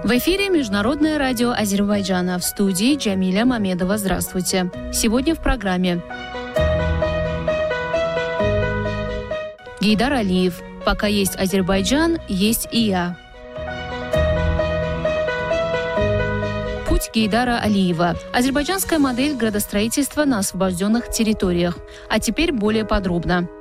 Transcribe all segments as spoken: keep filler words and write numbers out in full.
В эфире Международное радио Азербайджана. В студии Джамиля Мамедова. Здравствуйте. Сегодня в программе Гейдар Алиев. Пока есть Азербайджан, есть и я. Путь Гейдара Алиева. Азербайджанская модель градостроительства на освобожденных территориях. А теперь более подробно.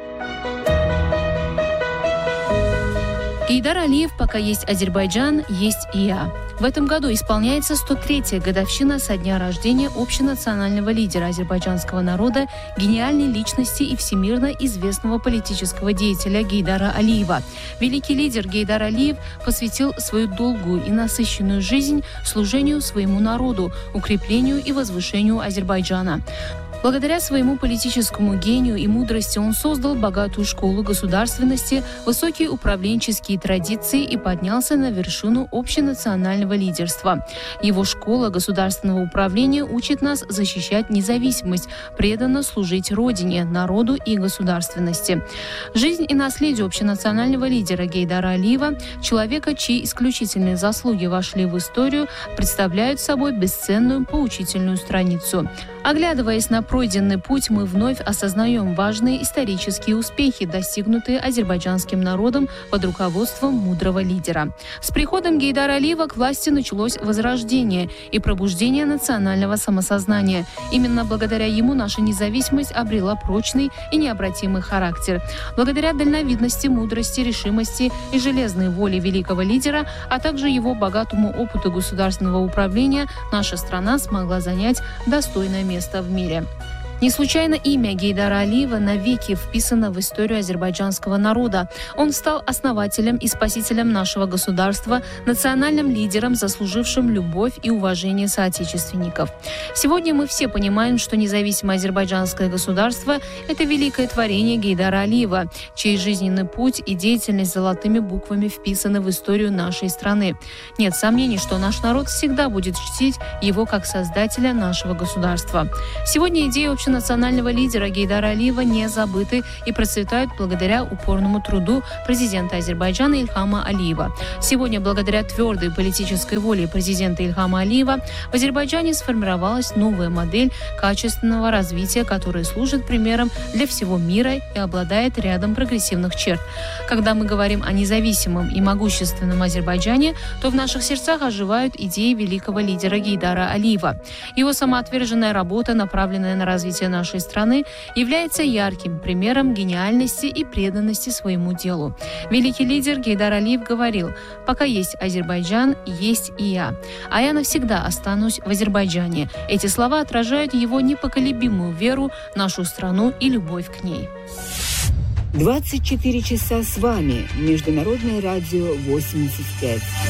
Гейдар Алиев, пока есть Азербайджан, есть и я. В этом году исполняется сто третья годовщина со дня рождения общенационального лидера азербайджанского народа, гениальной личности и всемирно известного политического деятеля Гейдара Алиева. Великий лидер Гейдар Алиев посвятил свою долгую и насыщенную жизнь служению своему народу, укреплению и возвышению Азербайджана. Благодаря своему политическому гению и мудрости он создал богатую школу государственности, высокие управленческие традиции и поднялся на вершину общенационального лидерства. Его школа государственного управления учит нас защищать независимость, преданно служить Родине, народу и государственности. Жизнь и наследие общенационального лидера Гейдара Алиева, человека, чьи исключительные заслуги вошли в историю, представляют собой бесценную поучительную страницу. Оглядываясь на пройденный путь, мы вновь осознаем важные исторические успехи, достигнутые азербайджанским народом под руководством мудрого лидера. С приходом Гейдара Алиева к власти началось возрождение и пробуждение национального самосознания. Именно благодаря ему наша независимость обрела прочный и необратимый характер. Благодаря дальновидности, мудрости, решимости и железной воле великого лидера, а также его богатому опыту государственного управления, наша страна смогла занять достойное место в мире. Не случайно имя Гейдара Алиева навеки вписано в историю азербайджанского народа. Он стал основателем и спасителем нашего государства, национальным лидером, заслужившим любовь и уважение соотечественников. Сегодня мы все понимаем, что независимое азербайджанское государство – это великое творение Гейдара Алиева, чей жизненный путь и деятельность золотыми буквами вписаны в историю нашей страны. Нет сомнений, что наш народ всегда будет чтить его как создателя нашего государства. Сегодня идея национального лидера Гейдара Алиева не забыты и процветают благодаря упорному труду президента Азербайджана Ильхама Алиева. Сегодня, благодаря твердой политической воле президента Ильхама Алиева, в Азербайджане сформировалась новая модель качественного развития, которая служит примером для всего мира и обладает рядом прогрессивных черт. Когда мы говорим о независимом и могущественном Азербайджане, то в наших сердцах оживают идеи великого лидера Гейдара Алиева. Его самоотверженная работа, направленная на развитие нашей страны, является ярким примером гениальности и преданности своему делу. Великий лидер Гейдар Алиев говорил: «Пока есть Азербайджан, есть и я. А я навсегда останусь в Азербайджане». Эти слова отражают его непоколебимую веру в нашу страну и любовь к ней. двадцать четыре часа с вами. Международное радио восемьдесят пять.